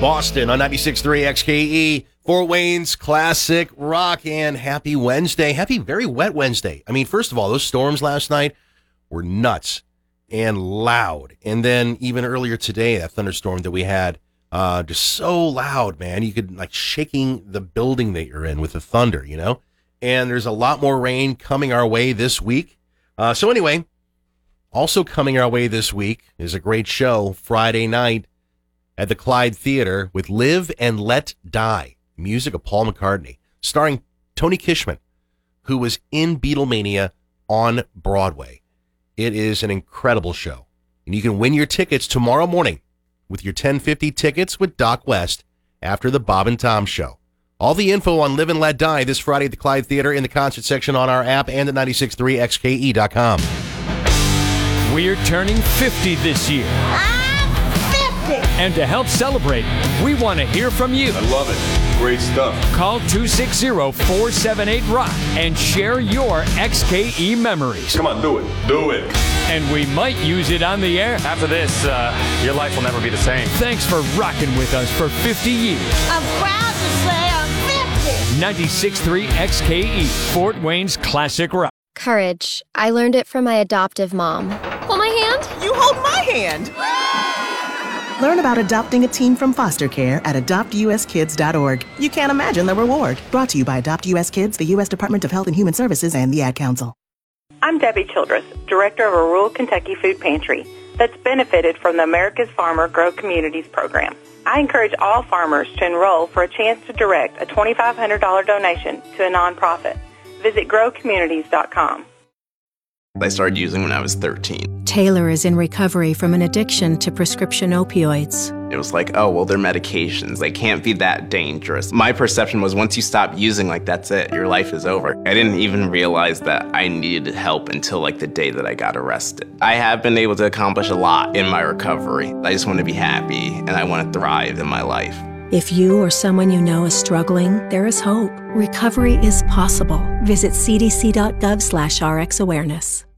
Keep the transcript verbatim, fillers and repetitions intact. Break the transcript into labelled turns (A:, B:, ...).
A: Boston on ninety-six point three X K E, Fort Wayne's Classic Rock, and happy Wednesday. Happy very wet Wednesday. I mean, first of all, those storms last night were nuts and loud. And then even earlier today, that thunderstorm that we had, uh, just so loud, man. You could, like, shaking the building that you're in with the thunder, you know? And there's a lot more rain coming our way this week. Uh, so anyway, also coming our way this week is a great show Friday night at the Clyde Theater with Live and Let Die, music of Paul McCartney, starring Tony Kishman, who was in Beatlemania on Broadway. It is an incredible show, and you can win your tickets tomorrow morning with your ten fifty tickets with Doc West after the Bob and Tom Show. All the info on Live and Let Die this Friday at the Clyde Theater in the concert section on our app and at ninety-six point three X K E dot com.
B: We're turning fifty this year. And to help celebrate, we want to hear from you.
C: I love it. Great stuff.
B: Call two six zero, four seven eight, ROCK and share your X K E memories.
C: Come on, do it. Do it.
B: And we might use it on the air.
D: After this, uh, your life will never be the same.
B: Thanks for rocking with us for fifty years.
E: I'm proud to say I'm fifty.
B: ninety-six point three X K E, Fort Wayne's Classic Rock.
F: Courage. I learned it from my adoptive mom. Hold my hand.
G: You hold my hand. Learn about adopting a teen from foster care at adopt u s kids dot org. You can't imagine the reward. Brought to you by Adopt U S Kids, the U S Department of Health and Human Services, and the Ad Council.
H: I'm Debbie Childress, director of a rural Kentucky food pantry that's benefited from the America's Farmer Grow Communities program. I encourage all farmers to enroll for a chance to direct a twenty-five hundred dollars donation to a nonprofit. Visit grow communities dot com.
I: I started using when I was thirteen.
J: Taylor is in recovery from an addiction to prescription opioids.
I: It was like, oh, well, they're medications. They can't be that dangerous. My perception was once you stop using, like, that's it. Your life is over. I didn't even realize that I needed help until, like, the day that I got arrested. I have been able to accomplish a lot in my recovery. I just want to be happy, and I want to thrive in my life.
J: If you or someone you know is struggling, there is hope. Recovery is possible. Visit c d c dot gov slash r x awareness.